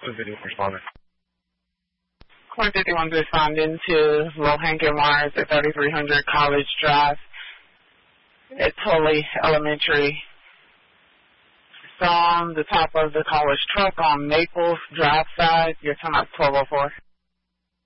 City responding. Core 51 responding to low-hanging wires at 3300 College Drive at Tully Elementary. From the top of the college truck on Maples Drive side, your time is 12:04.